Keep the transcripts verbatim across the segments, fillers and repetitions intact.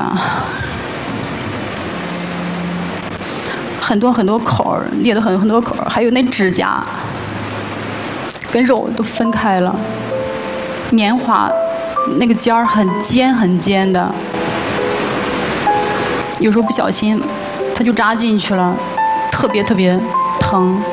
啊，很多很多口儿，裂的很很多口儿，还有那指甲跟肉都分开了，棉花那个尖儿很尖很尖的，有时候不小心它就扎进去了，特别特别疼。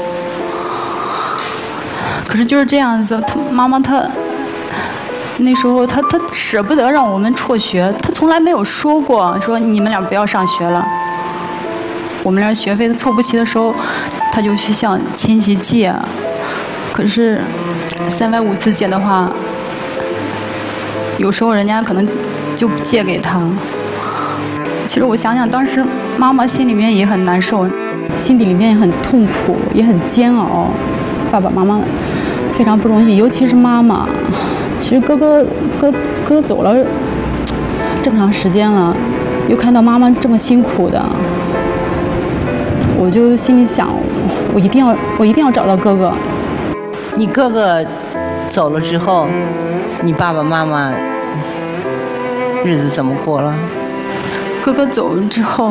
可是就是这样子，他妈妈她那时候她她舍不得让我们辍学，她从来没有说过说你们俩不要上学了。我们俩学费凑不齐的时候，她就去向亲戚借，可是三番五次借的话，有时候人家可能就借给她。其实我想想，当时妈妈心里面也很难受，心底里面也很痛苦，也很煎熬。爸爸妈妈非常不容易，尤其是妈妈。其实哥哥哥哥走了这么长时间了，又看到妈妈这么辛苦的，我就心里想，我一定要我一定要找到哥哥。 你哥哥走了之后，你爸爸妈妈日子怎么过了？ 哥哥走了之后，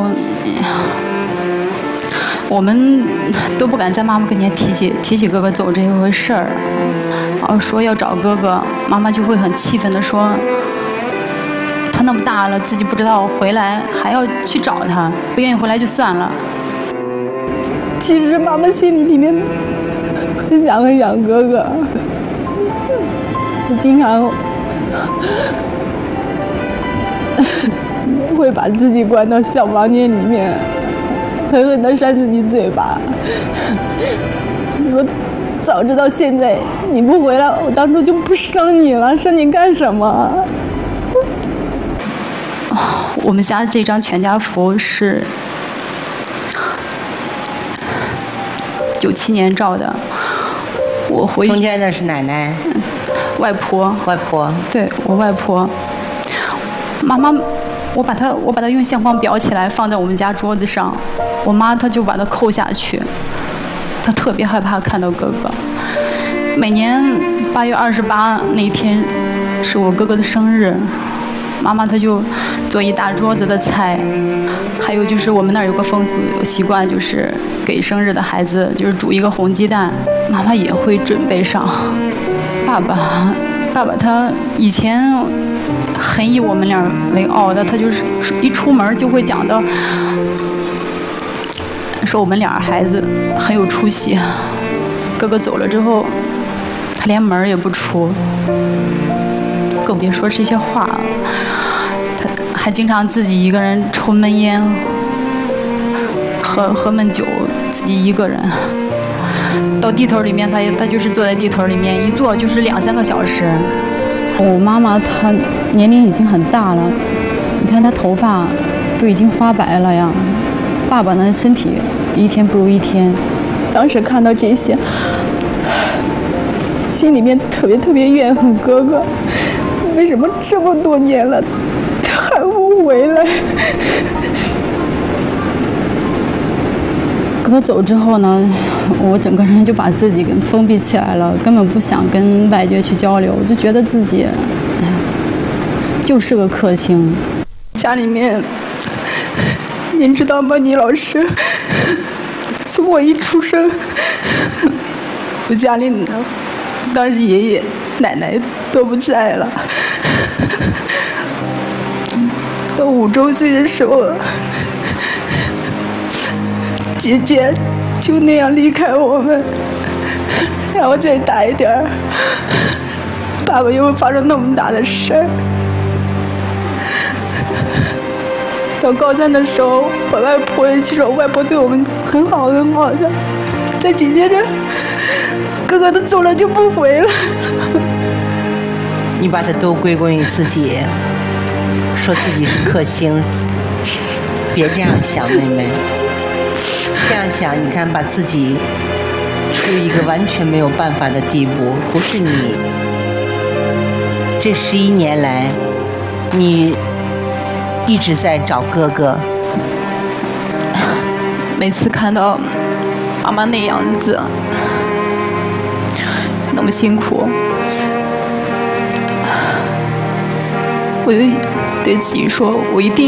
我们都不敢在妈妈跟前提起提起哥哥走这一回事儿。然后说要找哥哥，妈妈就会很气愤地说：“他那么大了，自己不知道回来，还要去找他，不愿意回来就算了。” 其实妈妈心里里面很想很想哥哥，经常会把自己关到小房间里面，狠狠地扇自己嘴巴，说早知道现在你不回来，我当初就不生你了，生你干什么？ 我们家这张全家福是九七年照的，我回中间那是奶奶、 外婆、 外婆， 对我外婆，妈妈，我把它我把它用相框裱起来放在我们家桌子上，我妈她就把它扣下去，她特别害怕看到哥哥。每年八月二十八那一天是我哥哥的生日，妈妈她就做一大桌子的菜，还有就是我们那儿有个风俗有习惯，就是给生日的孩子就是煮一个红鸡蛋，妈妈也会准备上。爸爸，爸爸他以前很以我们俩为傲的，他就是一出门就会讲到，说我们俩孩子很有出息。哥哥走了之后，他连门也不出，更别说这些话了。他还经常自己一个人抽闷烟，喝喝闷酒，自己一个人。到地头里面，他他就是坐在地头里面，一坐就是两三个小时。我妈妈她年龄已经很大了，你看她头发都已经花白了呀。爸爸呢，身体一天不如一天。 当时看到这些，心里面特别特别怨恨哥哥，为什么这么多年了，他还不回来？ 哥哥走之后呢，我整个人就把自己给封闭起来了，根本不想跟外界去交流，我就觉得自己，哎呀，就是个克星。 家里面，您知道吗，倪老师？从我一出生，我家里当时爷爷奶奶都不在了，到五周岁的时候，姐姐就那样离开我们，然后再大一点儿，爸爸又发生那么大的事儿。到高三的时候，我外婆其实我外婆对我们很好很好的，再紧接着，哥哥都走了就不回了。 你把它都归功于自己，说自己是克星，别这样想，妹妹。这样想，你看，把自己处于一个完全没有办法的地步，不是你。这十一年来，你一直在找哥哥。 每次看到妈妈那样子，那么辛苦，我就对自己说，我一定